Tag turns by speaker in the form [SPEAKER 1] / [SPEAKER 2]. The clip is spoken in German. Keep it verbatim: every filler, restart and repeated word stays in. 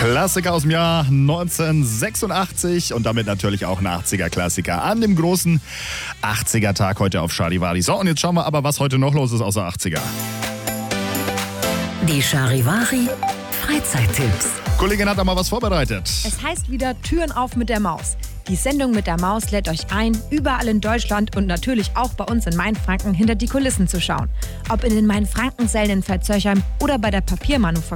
[SPEAKER 1] Klassiker aus dem Jahr neunzehnhundertsechsundachtzig und damit natürlich auch ein achtziger-Klassiker an dem großen achtziger-Tag heute auf Charivari. So, und jetzt schauen wir aber, was heute noch los ist außer achtziger.
[SPEAKER 2] Die Charivari Freizeittipps.
[SPEAKER 1] Kollegin hat da mal was vorbereitet.
[SPEAKER 3] Es heißt wieder Türen auf mit der Maus. Die Sendung mit der Maus lädt euch ein, überall in Deutschland und natürlich auch bei uns in Mainfranken hinter die Kulissen zu schauen. Ob in den Mainfranken-Sälen in Veitshöchheim oder bei der Papiermanufaktur.